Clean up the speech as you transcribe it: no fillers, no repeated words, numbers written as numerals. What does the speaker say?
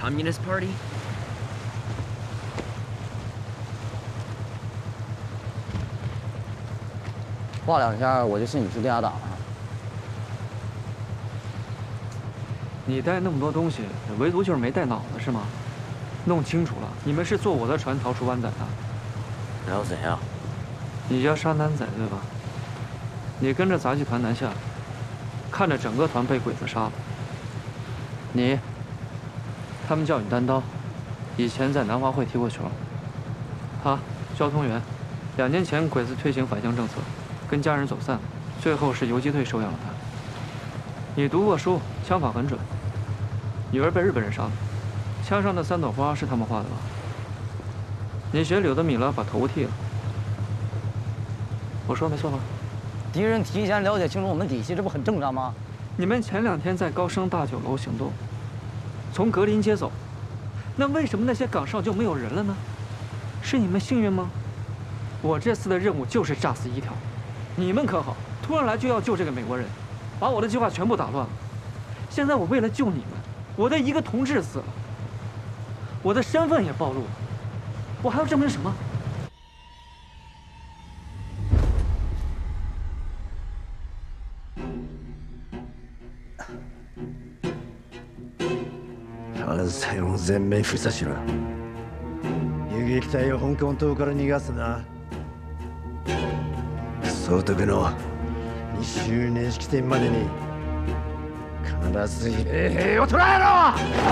Communist Party? 画2下我就信你是地下党了。 你带那么多东西，唯独就是没带脑子是吗？弄清楚了，你们是坐我的船逃出湾仔的。 那又怎样？ 你叫沙南仔对吧？你跟着杂技团南下，看着整个团被鬼子杀了。你，他们叫你单刀，以前在南华会踢过球。他，交通员，2年前鬼子推行返乡政策，跟家人走散了，最后是游击队收养了他。你读过书，枪法很准。女儿被日本人杀了，枪上的3朵花是他们画的吧？你学柳德米勒把头剃了。我说没错吧？ 敌人提前了解清楚我们底细，这不很正常吗？ 你们前2天在高升大酒楼行动，从格林街走，那为什么那些岗哨就没有人了呢？是你们幸运吗？我这次的任务就是炸死1条，你们可好，突然来就要救这个美国人，把我的计划全部打乱了。现在我为了救你们，我的一个同志死了，我的身份也暴露了，我还要证明什么？ 艦船を全面封鎖しろ。遊撃隊を香港島から逃がすな。総督の2周年式典までに必ず衛兵を捕らえろ！